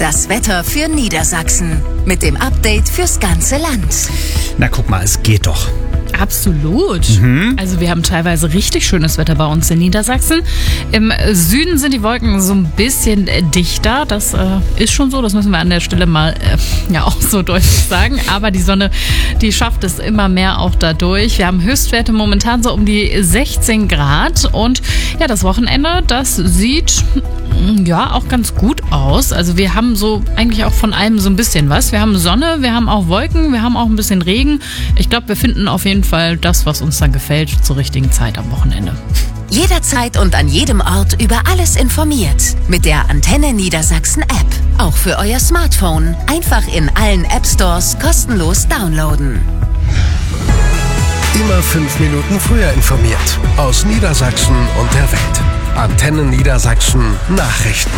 Das Wetter für Niedersachsen. Mit dem Update fürs ganze Land. Na guck mal, es geht doch. Absolut. Also wir haben teilweise richtig schönes Wetter bei uns in Niedersachsen. Im Süden sind die Wolken so ein bisschen dichter. Das ist schon so, das müssen wir an der Stelle mal auch so deutlich sagen. Aber die Sonne, die schafft es immer mehr auch dadurch. Wir haben Höchstwerte momentan so um die 16 Grad. Und ja, das Wochenende, das sieht auch ganz gut aus. Also wir haben so eigentlich auch von allem so ein bisschen was. Wir haben Sonne, wir haben auch Wolken, wir haben auch ein bisschen Regen. Ich glaube, wir finden auf jeden Fall das, was uns dann gefällt, zur richtigen Zeit am Wochenende. Jederzeit und an jedem Ort über alles informiert. Mit der Antenne Niedersachsen App. Auch für euer Smartphone. Einfach in allen App Stores kostenlos downloaden. Immer 5 Minuten früher informiert. Aus Niedersachsen und der Welt. Antenne Niedersachsen Nachrichten.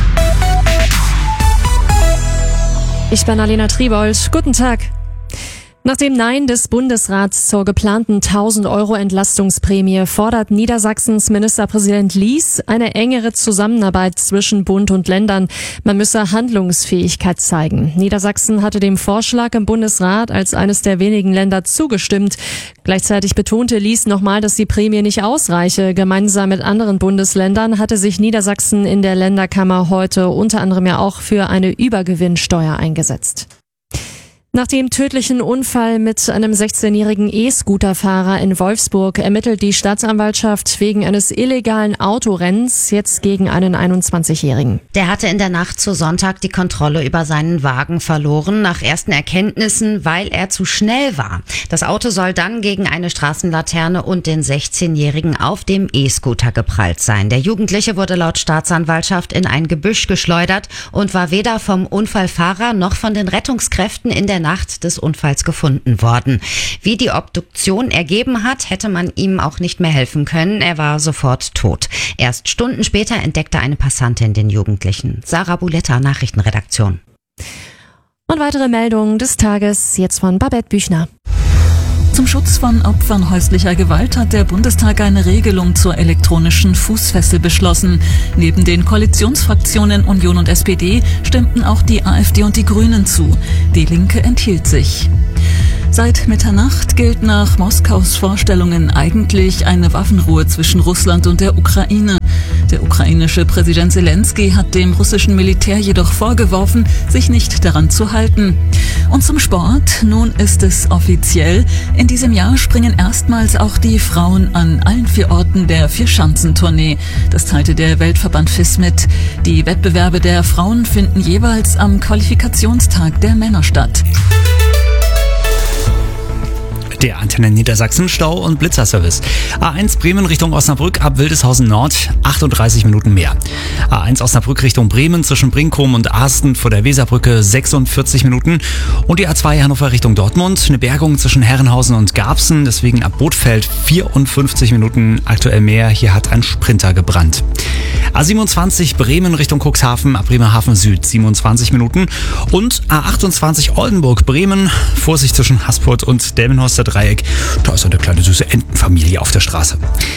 Ich bin Alena Triebold. Guten Tag. Nach dem Nein des Bundesrats zur geplanten 1000 € Entlastungsprämie fordert Niedersachsens Ministerpräsident Lies eine engere Zusammenarbeit zwischen Bund und Ländern. Man müsse Handlungsfähigkeit zeigen. Niedersachsen hatte dem Vorschlag im Bundesrat als eines der wenigen Länder zugestimmt. Gleichzeitig betonte Lies nochmal, dass die Prämie nicht ausreiche. Gemeinsam mit anderen Bundesländern hatte sich Niedersachsen in der Länderkammer heute unter anderem ja auch für eine Übergewinnsteuer eingesetzt. Nach dem tödlichen Unfall mit einem 16-jährigen E-Scooter-Fahrer in Wolfsburg ermittelt die Staatsanwaltschaft wegen eines illegalen Autorennens jetzt gegen einen 21-Jährigen. Der hatte in der Nacht zu Sonntag die Kontrolle über seinen Wagen verloren, nach ersten Erkenntnissen, weil er zu schnell war. Das Auto soll dann gegen eine Straßenlaterne und den 16-Jährigen auf dem E-Scooter geprallt sein. Der Jugendliche wurde laut Staatsanwaltschaft in ein Gebüsch geschleudert und war weder vom Unfallfahrer noch von den Rettungskräften in der Nacht des Unfalls gefunden worden. Wie die Obduktion ergeben hat, hätte man ihm auch nicht mehr helfen können. Er war sofort tot. Erst Stunden später entdeckte eine Passantin den Jugendlichen. Sarah Buletta, Nachrichtenredaktion. Und weitere Meldungen des Tages jetzt von Babette Büchner. Zum Schutz von Opfern häuslicher Gewalt hat der Bundestag eine Regelung zur elektronischen Fußfessel beschlossen. Neben den Koalitionsfraktionen Union und SPD stimmten auch die AfD und die Grünen zu. Die Linke enthielt sich. Seit Mitternacht gilt nach Moskaus Vorstellungen eigentlich eine Waffenruhe zwischen Russland und der Ukraine. Der ukrainische Präsident Zelensky hat dem russischen Militär jedoch vorgeworfen, sich nicht daran zu halten. Und zum Sport, nun ist es offiziell. In diesem Jahr springen erstmals auch die Frauen an allen 4 Orten der Vierschanzentournee. Das teilte der Weltverband FIS mit. Die Wettbewerbe der Frauen finden jeweils am Qualifikationstag der Männer statt. Der Antenne Niedersachsen Stau- und Blitzerservice. A1 Bremen Richtung Osnabrück ab Wildeshausen Nord 38 Minuten mehr. A1 Osnabrück Richtung Bremen zwischen Brinkum und Arsten vor der Weserbrücke 46 Minuten. Und die A2 Hannover Richtung Dortmund. Eine Bergung zwischen Herrenhausen und Garbsen, deswegen ab Bothfeld 54 Minuten aktuell mehr. Hier hat ein Sprinter gebrannt. A27 Bremen Richtung Cuxhaven ab Bremerhaven Süd 27 Minuten. Und A28 Oldenburg Bremen, Vorsicht zwischen Haspurt und Delmenhorster Dreieck. Da ist eine kleine süße Entenfamilie auf der Straße.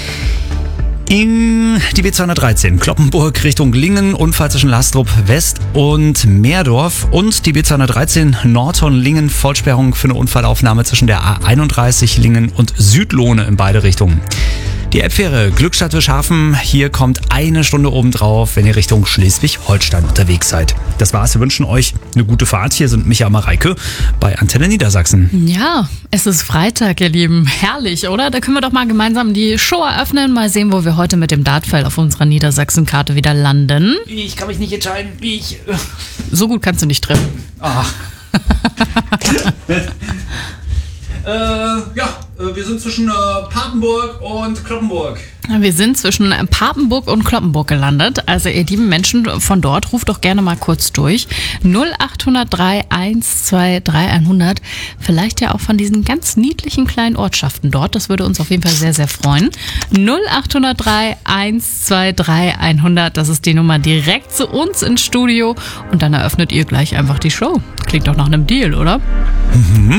In die B213 Kloppenburg Richtung Lingen, Unfall zwischen Lastrup West und Meerdorf. Und die B213 Nordhorn-Lingen, Vollsperrung für eine Unfallaufnahme zwischen der A31 Lingen und Südlohne in beide Richtungen. Die Elbfähre Glückstadt-Wischhafen, hier kommt eine Stunde obendrauf, wenn ihr Richtung Schleswig-Holstein unterwegs seid. Das war's, wir wünschen euch eine gute Fahrt. Hier sind Micha und Mareike bei Antenne Niedersachsen. Ja, es ist Freitag, ihr Lieben. Herrlich, oder? Da können wir doch mal gemeinsam die Show eröffnen. Mal sehen, wo wir heute mit dem Dartpfeil auf unserer Niedersachsen-Karte wieder landen. Ich kann mich nicht entscheiden, wie ich... So gut kannst du nicht treffen. Ach. Wir sind zwischen Papenburg und Kloppenburg. Wir sind zwischen Papenburg und Kloppenburg gelandet. Also ihr lieben Menschen von dort, ruft doch gerne mal kurz durch. 0803 123 100. Vielleicht ja auch von diesen ganz niedlichen kleinen Ortschaften dort. Das würde uns auf jeden Fall sehr, sehr freuen. 0803 123 100. Das ist die Nummer direkt zu uns ins Studio. Und dann eröffnet ihr gleich einfach die Show. Klingt doch nach einem Deal, oder? Mhm.